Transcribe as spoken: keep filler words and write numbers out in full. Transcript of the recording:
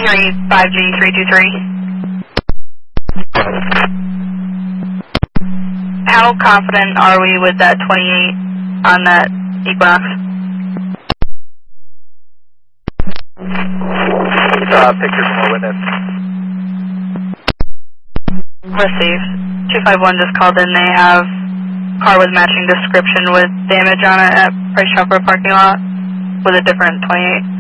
Henry five G three two three. How confident are we with that twenty-eight on that Equinox? Uh, pictures from a witness. Received. two five one just called in. They have car with matching description with damage on it at Price Chopper parking lot with a different twenty-eight.